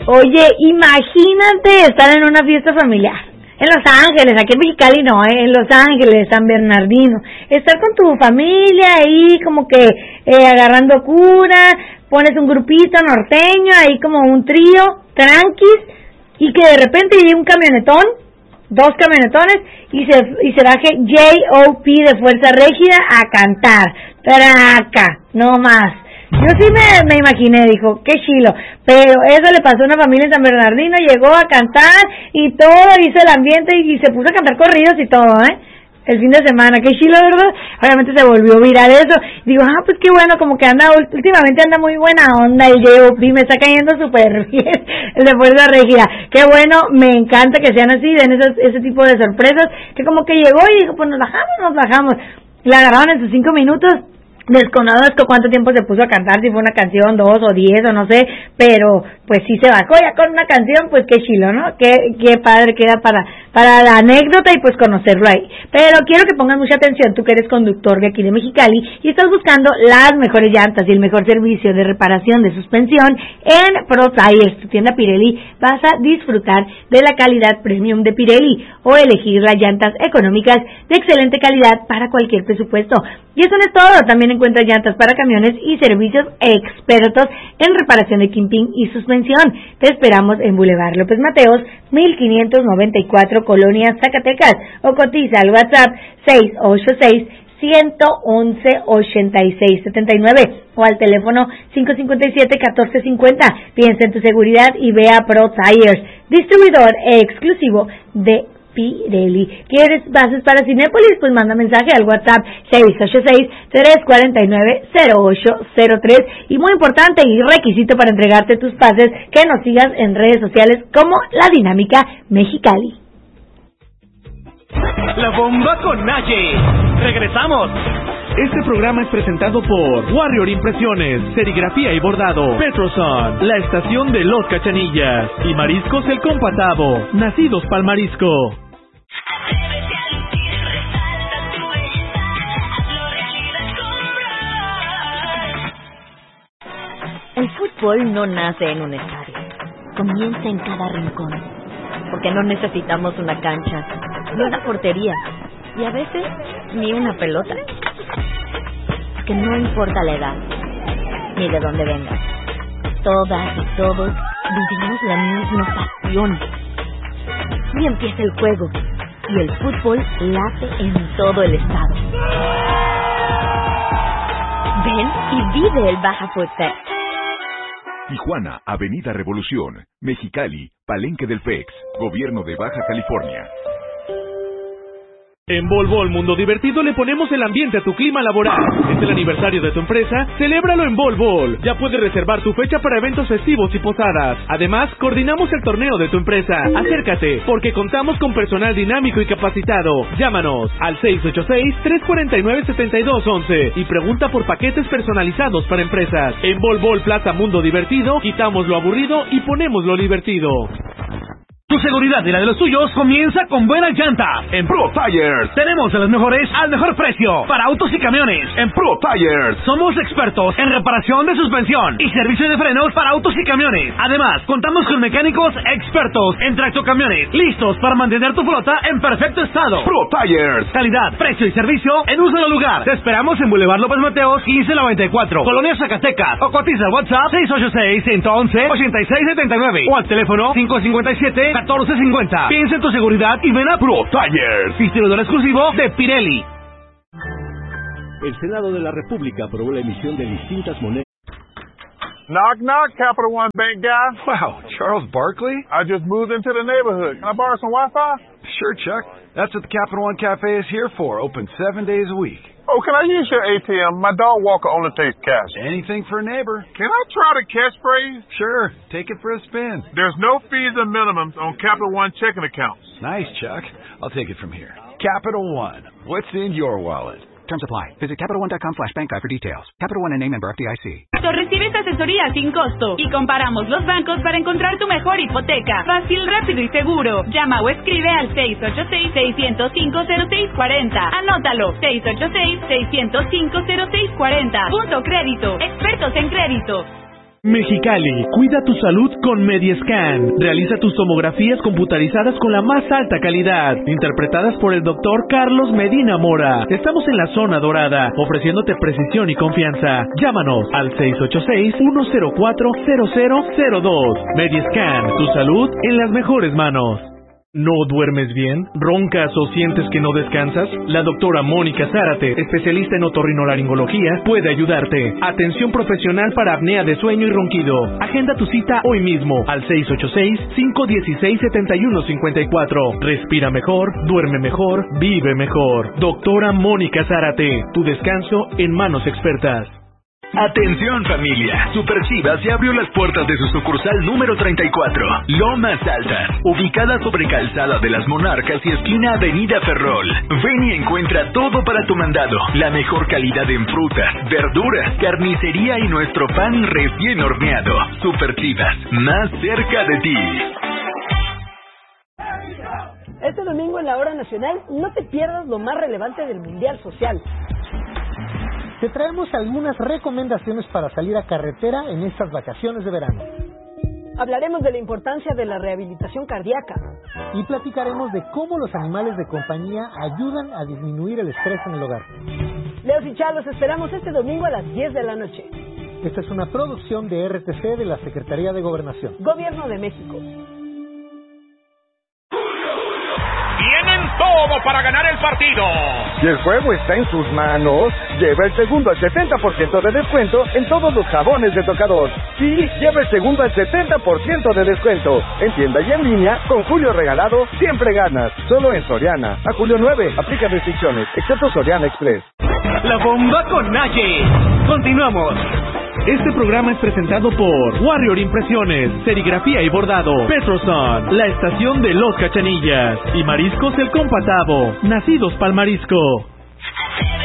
Oye, imagínate estar en una fiesta familiar. En Los Ángeles, aquí en Mexicali no, en Los Ángeles, San Bernardino. Estar con tu familia ahí como que agarrando cura, pones un grupito norteño, ahí como un trío, tranquis, y que de repente llegue un camionetón, 2 camionetones, y se baje J.O.P. de Fuerza Régida a cantar. Traca, no más. Yo sí me imaginé, dijo, qué chilo, pero eso le pasó a una familia en San Bernardino, llegó a cantar y todo, hizo el ambiente y se puso a cantar corridos y todo, el fin de semana, qué chilo, ¿verdad? Obviamente se volvió viral eso, digo, pues qué bueno, como que últimamente anda muy buena onda el J.O.P., me está cayendo súper bien el de Fuerza Régida, qué bueno, me encanta que sean así, den ese tipo de sorpresas, que como que llegó y dijo, pues nos bajamos, la agarraron en sus 5 minutos, desconozco cuánto tiempo se puso a cantar, si fue una canción, 2 o 10 o no sé, pero pues sí se bajó ya con una canción, pues qué chilo, ¿no? Qué padre queda para la anécdota y pues conocerlo ahí. Pero quiero que pongas mucha atención, tú que eres conductor de aquí de Mexicali y estás buscando las mejores llantas y el mejor servicio de reparación de suspensión en Pro Tires, tu tienda Pirelli, vas a disfrutar de la calidad premium de Pirelli o elegir las llantas económicas de excelente calidad para cualquier presupuesto. Y eso no es todo, también encuentras llantas para camiones y servicios expertos en reparación de kimping y suspensión. Te esperamos en Boulevard López Mateos, 1594, Colonia Zacatecas, o cotiza al WhatsApp 686-111-8679 o al teléfono 557-1450. Piensa en tu seguridad y ve a Pro Tires, distribuidor exclusivo de Pirelli. ¿Quieres bases para Cinépolis? Pues manda mensaje al WhatsApp 686-349-0803 y muy importante y requisito para entregarte tus pases, que nos sigas en redes sociales como La Dinámica Mexicali. La bomba con Naye. Regresamos. Este programa es presentado por Warrior Impresiones, Serigrafía y Bordado, Petroson, la estación de Los Cachanillas y Mariscos El Compatavo, nacidos pa'l marisco. El fútbol no nace en un estadio, comienza en cada rincón, porque no necesitamos una cancha, ni una portería, y a veces ni una pelota. Porque no importa la edad, ni de dónde vengas, todas y todos vivimos la misma pasión. Y empieza el juego, y el fútbol late en todo el estado. Ven y vive el Baja Fútbol. Tijuana, Avenida Revolución, Mexicali, Palenque del PEX, Gobierno de Baja California. En Volvol Mundo Divertido le ponemos el ambiente a tu clima laboral. Es el aniversario de tu empresa, celébralo en Volvol. Ya puedes reservar tu fecha para eventos festivos y posadas. Además, coordinamos el torneo de tu empresa. Acércate, porque contamos con personal dinámico y capacitado. Llámanos al 686-349-7211 y pregunta por paquetes personalizados para empresas. En Volvol Plaza Mundo Divertido, quitamos lo aburrido y ponemos lo divertido. Tu seguridad y la de los tuyos comienza con buena llanta. En Pro Tires tenemos de las mejores al mejor precio para autos y camiones. En Pro Tires somos expertos en reparación de suspensión y servicio de frenos para autos y camiones. Además, contamos con mecánicos expertos en tractocamiones, listos para mantener tu flota en perfecto estado. Pro Tires, calidad, precio y servicio en un solo lugar. Te esperamos en Boulevard López Mateos, 1594, Colonia Zacatecas, o cotiza al WhatsApp 686-111-8679 o al teléfono 557-1450. Piensa en tu seguridad y ven a Pro Tires, distribuidor exclusivo de Pirelli. El Senado de la República aprobó la emisión de distintas monedas. Knock, knock, Capital One Bank guy. Wow, Charles Barkley? I just moved into the neighborhood. Can I borrow some Wi-Fi? Sure, Chuck. That's what the Capital One Cafe is here for, open 7 days a week. Oh, can I use your ATM? My dog walker only takes cash. Anything for a neighbor. Can I try the catchphrase? Sure, take it for a spin. There's no fees and minimums on Capital One checking accounts. Nice, Chuck. I'll take it from here. Capital One. What's in your wallet? Terms apply. Visit CapitalOne.com/bankguide for details. Capital One, a name member FDIC. Recibes asesoría sin costo y comparamos los bancos para encontrar tu mejor hipoteca. Fácil, rápido y seguro. Llama o escribe al 686-605-0640. Anótalo. 686-605-0640. Punto Crédito. Expertos en crédito. Mexicali, cuida tu salud con Mediescan. Realiza tus tomografías computarizadas con la más alta calidad, interpretadas por el doctor Carlos Medina Mora. Estamos en la zona dorada, ofreciéndote precisión y confianza. Llámanos al 686-104-0002. Mediescan, tu salud en las mejores manos. ¿No duermes bien? ¿Roncas o sientes que no descansas? La doctora Mónica Zárate, especialista en otorrinolaringología, puede ayudarte. Atención profesional para apnea de sueño y ronquido. Agenda tu cita hoy mismo al 686-516-7154. Respira mejor, duerme mejor, vive mejor. Doctora Mónica Zárate, tu descanso en manos expertas. Atención familia, Superchivas ya abrió las puertas de su sucursal número 34, Lomas Altas, ubicada sobre Calzada de las Monarcas y esquina Avenida Ferrol. Ven y encuentra todo para tu mandado, la mejor calidad en frutas, verduras, carnicería y nuestro pan recién horneado. Superchivas, más cerca de ti. Este domingo en la Hora Nacional no te pierdas lo más relevante del Mundial Social. Te traemos algunas recomendaciones para salir a carretera en estas vacaciones de verano. Hablaremos de la importancia de la rehabilitación cardíaca. Y platicaremos de cómo los animales de compañía ayudan a disminuir el estrés en el hogar. Leos y Chá, los esperamos este domingo a las 10 de la noche. Esta es una producción de RTC de la Secretaría de Gobernación. Gobierno de México. Tienen todo para ganar el partido. Si el juego está en sus manos, lleva el segundo al 70% de descuento en todos los jabones de tocador. Sí, lleva el segundo al 70% de descuento. En tienda y en línea, con Julio Regalado, siempre ganas. Solo en Soriana. A julio 9, aplica restricciones, excepto Soriana Express. La bomba con Naye. Continuamos. Este programa es presentado por Warrior Impresiones, Serigrafía y Bordado, Petroson, La Estación de los Cachanillas y Mariscos El Compatavo, nacidos pa'l marisco.